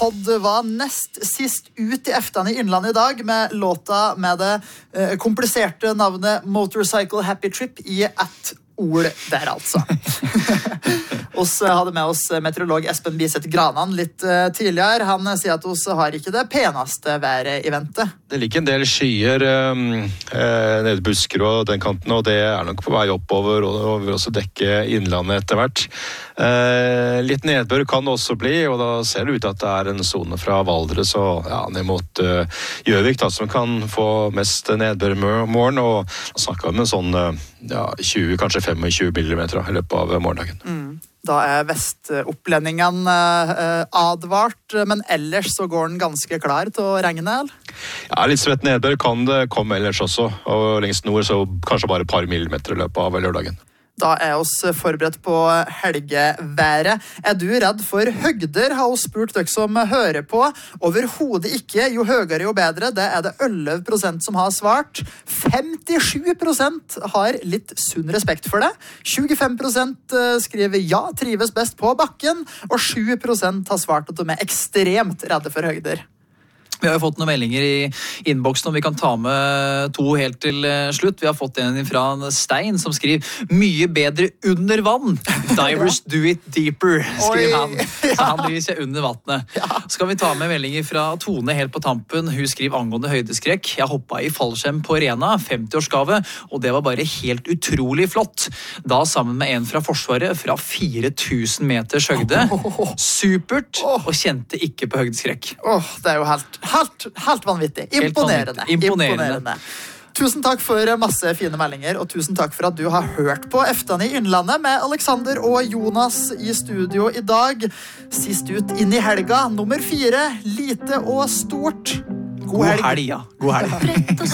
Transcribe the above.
Podd var nest sist ut I Eftan I Innlandet I dag med låta med det kompliserte navnet Motorcycle Happy Trip I ett ord der altså. Oss hadde med oss meteorolog Espen Biseth Granan litt tidligere. Han sier at oss har ikke det peneste været I vente. Det ligger en del skyer nede I Busker og den kanten, og det nok på vei oppover, og vil også dekke innlandet etter hvert. Litt nedbør kan det også bli, og da ser det ut at det en zone fra Valdres og ned mot Gjøvik, da, som kan få mest nedbør I morgen, og da snakker vi om en sånn 20, kanskje 25 millimeter I løpet av morgendagen. Da vestopplendingen advart, men ellers så går den ganske klar til å regne, eller? Ja, litt svett nedbør kan det komme ellers også, og lengst nord så kanskje bare et par millimeter I løpet av lørdagen. Da oss forberedt på helgeværet. Du redd for høgder, har oss spurt dere som hører på. Overhodet ikke, jo høyere jo bedre. Det det 11% som har svart. 57% har litt sunn respekt for det. 25% skriver ja, trives best på bakken. Og 7% har svart at de ekstremt redde for høgder. Vi har jo fått noen meldinger I innboksen, og vi kan ta med 2 helt til slutt. Vi har fått en fra Stein som skriver mye bedre under vann. Divers do it deeper, skriver han. Så han driver seg under vattnet. Skal vi ta med meldinger fra Tone helt på tampen. Hun skriver angående høydeskrekk. Jeg hoppet I fallskjerm på Rena, 50-årsgave, og det var bare helt utrolig flott. Da sammen med en fra Forsvaret fra 4000 meters høyde. Supert, og kjente ikke på høydeskrekk. Det jo helt vanvittig. Imponerende. Tusen takk for masse fine meldinger, og tusen takk for at du har hørt på Eftan I Innlandet med Alexander og Jonas I studio I dag. Sist ut inn I helga, nummer 4, lite og stort. God helg. God helg.